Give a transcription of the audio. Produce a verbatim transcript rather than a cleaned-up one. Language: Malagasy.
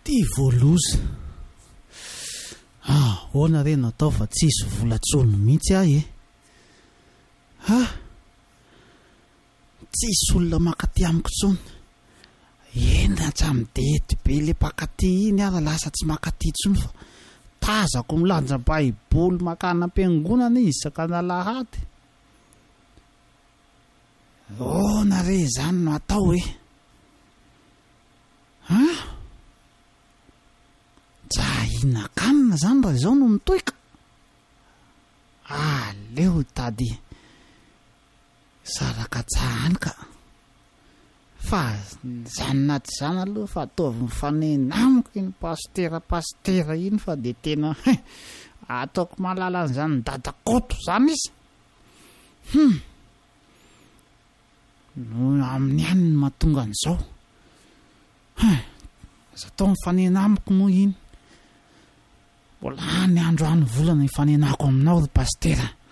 Ty voaloza. Ah, hoana re natao fa tsisy volatsono mihitsy ahy e. Ha? Tsisy olona makaty amiko tsony. Eny hatramy dety be le mpakaty iny ara lasa tsy makaty tsony fa tazako milanja baiboly makana am-piangonana izy isaka nalahady. Hoana re zany no atao e. Ha? Jahinan-kanina zany raha izao no mitoika. Aleo tady saraka tsahany ka. Fa zany naty zany aloha fa ataovy mifanenamiko iny pastera pastera iny fa de tena ataoko malala an'izany dadakoto zany izy. Hmm. No amin'ny ihany no mahatonga an'izao. Aza atao mifanenamiko moa iny. Mbola any andro any volana mifanenako aminao ry pastera.